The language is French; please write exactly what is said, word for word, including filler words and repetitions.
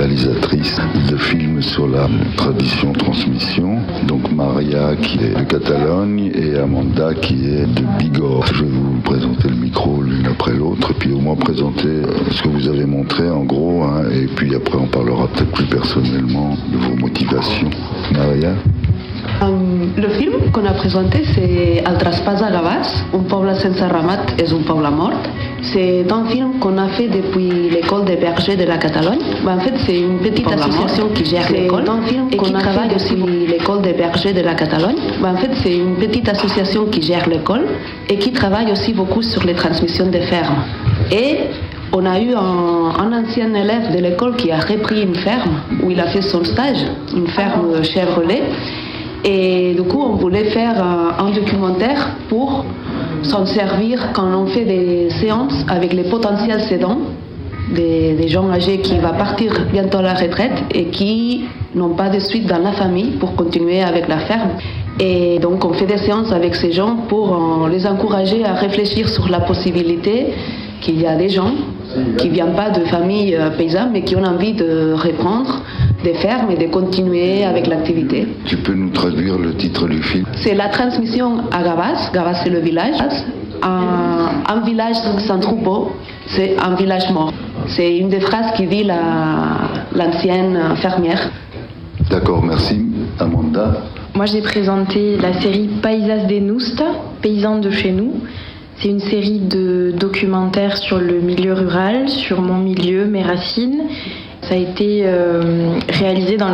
réalisatrices de films sur la tradition-transmission. Donc Maria qui est de Catalogne et Amanda qui est de Bigorre. Je vais vous présenter le micro l'une après l'autre et puis au moins présenter ce que vous avez montré en gros, hein, et puis après on parlera peut-être plus personnellement de vos motivations. Maria? Um, le film qu'on a présenté, c'est El traspàs a Gavàs, un poble sense ramat és un poble mort. C'est un film qu'on a fait depuis l'école des bergers de la Catalogne. Ben, en fait, c'est une petite association qui gère l'école et qui travaille aussi depuis l'école des bergers de la Catalogne. Ben, en fait, c'est une petite association qui gère l'école et qui travaille aussi beaucoup sur les transmissions des fermes. Et on a eu un, un ancien élève de l'école qui a repris une ferme où il a fait son stage, une ferme Chevrolet. Et du coup, on voulait faire un, un documentaire pour s'en servir quand on fait des séances avec les potentiels cédants, des, des gens âgés qui vont partir bientôt à la retraite et qui n'ont pas de suite dans la famille pour continuer avec la ferme. Et donc, on fait des séances avec ces gens pour euh, les encourager à réfléchir sur la possibilité qu'il y a des gens qui ne viennent pas de familles euh, paysannes mais qui ont envie de reprendre des fermes et de continuer avec l'activité. Tu peux nous traduire le titre du film? C'est la transmission à Gavàs. Gavàs, c'est le village. Un, un village sans troupeau, c'est un village mort. C'est une des phrases qui dit la, l'ancienne fermière. D'accord, merci. Amanda? Moi, j'ai présenté la série Paisas de Nusta, paysans de chez nous. C'est une série de documentaires sur le milieu rural, sur mon milieu, mes racines. Ça a été euh, réalisé dans